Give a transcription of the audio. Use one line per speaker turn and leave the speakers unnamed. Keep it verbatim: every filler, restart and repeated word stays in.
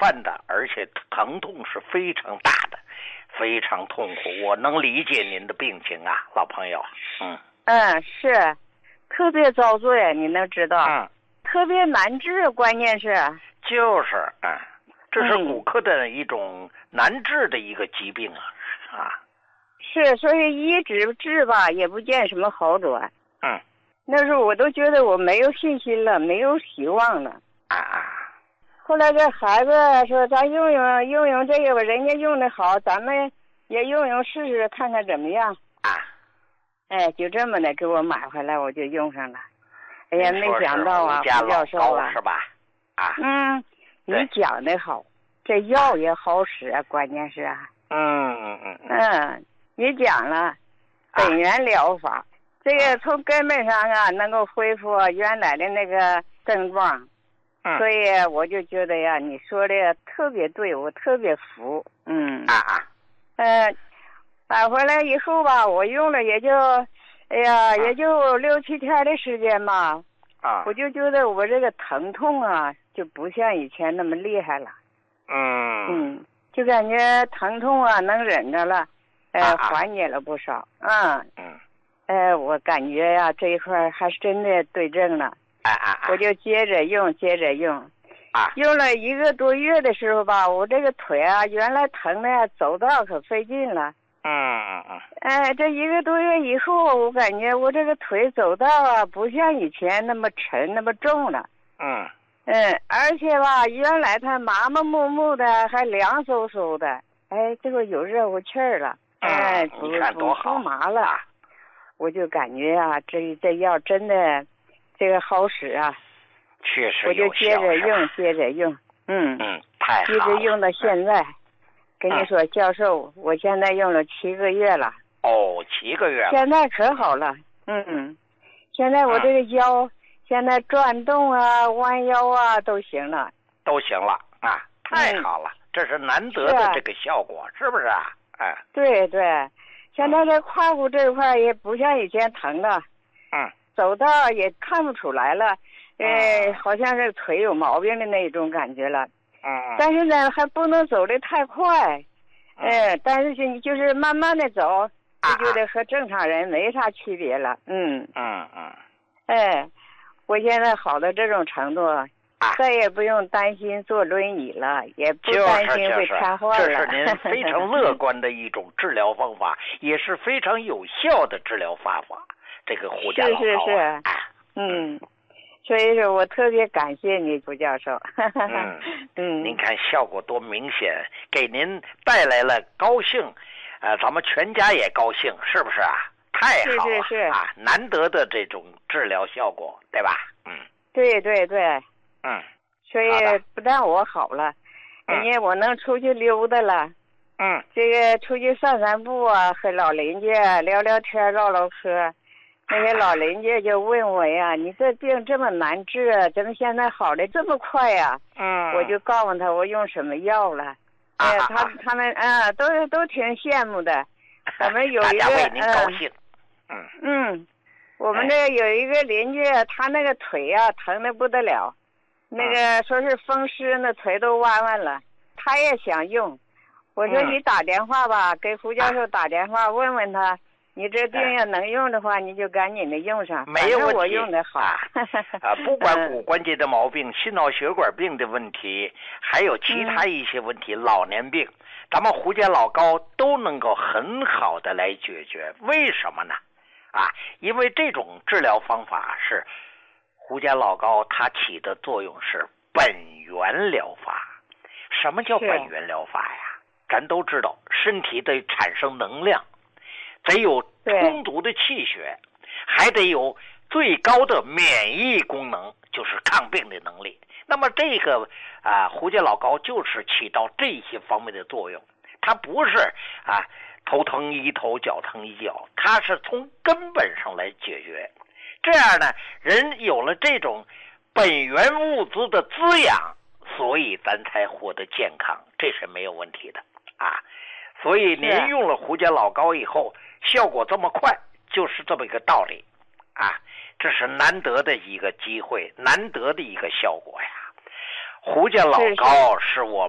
泛的，而且疼痛是非常大的，非常痛苦。我能理解您的病情啊，老朋友。嗯
嗯，是特别遭罪，你能知道？
嗯，
特别难治，关键是
就是嗯，这是
嗯
骨科的一种难治的一个疾病啊啊。
是，所以一直治吧，也不见什么好转。
嗯，
那时候我都觉得我没有信心了，没有希望了。
啊啊。
后来这孩子说咱用用用用这个吧，人家用的好，咱们也用用试试看看怎么样。
啊。
哎，就这么的给我买回来，我就用上了。哎呀，没想到啊，
胡
教授啊，
是吧？啊。
嗯，你讲的好，这药也好使啊，关键是啊。
嗯嗯嗯
嗯，你讲了本源疗法，啊、这个从根本上啊能够恢复原来的那个症状。
嗯。
所以我就觉得呀，你说的特别对，我特别服。嗯。
啊啊。
嗯。买回来以后吧，我用了也就，哎呀，啊、也就六七天的时间吧。
啊。
我就觉得我这个疼痛啊，就不像以前那么厉害了。
嗯。
嗯，就感觉疼痛啊能忍着了，呃，
啊、
缓解了不少。嗯。
嗯。
呃，我感觉呀、啊，这一块还是真的对症了。
啊啊啊！
我就接着用，接着用。
啊。
用了一个多月的时候吧，我这个腿啊，原来疼的呀，走道可费劲了。
嗯嗯嗯。
哎，这一个多月以后，我感觉我这个腿走道啊，不像以前那么沉，那么重了。
嗯。
嗯，而且吧，原来它麻麻木木的，还凉飕飕的。哎，这个有热乎气儿了。哎，
嗯，你看多好。
不麻了。
啊、
我就感觉啊，这这药真的，这个好使啊。
确实
我就接着用，接着用。嗯。
嗯，太好了。
一直用到现在。嗯、跟你说，教授，我现在用了七个月了。
哦，七个月了。
现在可好了。嗯。现在我这个腰，嗯、现在转动啊、弯腰啊都行了。
都行了啊！太好了，嗯、这是难得的这个效果，是, 啊、是不是啊？哎。
对对，现在这胯骨这块也不像以前疼了。
嗯。走
道也看不出来了。呃，好像是腿有毛病的那种感觉了。
嗯。
但是呢，还不能走得太快。嗯、呃。但是你就是慢慢的走，就觉得和正常人没啥区别了。嗯。
嗯嗯。
哎，我现在好到这种程度，
啊、
再也不用担心坐轮椅了，也不担心会瘫痪了。
就是就是、这是您非常乐观的一种治疗方法，也是非常有效的治疗方法。这个胡家老高、啊。
是是是。啊、嗯。所以说我特别感谢你，胡教授。
嗯嗯，您看效果多明显，给您带来了高兴，呃，咱们全家也高兴，是不是啊？太好了，
是是是
啊，难得的这种治疗效果，对吧？嗯，
对对对，
嗯，
所以不但我好了，人家我能出去溜达了，
嗯，
这个出去散散步啊，和老邻居聊聊天，唠唠嗑。那些老邻居就问我呀，你这病这么难治，怎么现在好的这么快呀？
嗯，
我就告诉他我用什么药了。哎呀，他他们啊，都都挺羡慕的。我们有一个，
大家为您高兴。
嗯嗯，我们这有一个邻居，他那个腿啊疼得不得了，那个说是风湿，那腿都弯弯了。他也想用，我说你打电话吧，给胡教授打电话问问他。你这病要能用的话，你就赶紧的用上。
没有问题。
我用的好。
啊，啊不管骨关节的毛病、嗯、心脑血管病的问题，还有其他一些问题，嗯、老年病，咱们胡家老高都能够很好的来解决。为什么呢？啊，因为这种治疗方法是胡家老高他起的作用是本源疗法。什么叫本源疗法呀？咱都知道，身体得产生能量。得有充足的气血，还得有最高的免疫功能，就是抗病的能力。那么这个啊，胡家老高就是起到这些方面的作用。它不是啊头疼医头，脚疼医脚，它是从根本上来解决。这样呢，人有了这种本源物质的滋养，所以咱才活得健康，这是没有问题的啊。所以您用了胡家老高以后，效果这么快，就是这么一个道理啊！这是难得的一个机会，难得的一个效果呀。胡家老高是我